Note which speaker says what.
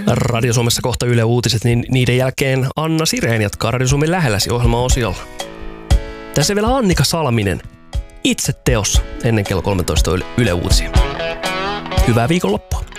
Speaker 1: Radio Suomessa kohta Yle Uutiset, niin niiden jälkeen Anna Sireen jatkaa Radio Suomen lähelläsi ohjelmaosiolla. Tässä vielä Annika Salminen itse teossa ennen kello 13 Yle Uutisia. Hyvää viikonloppua.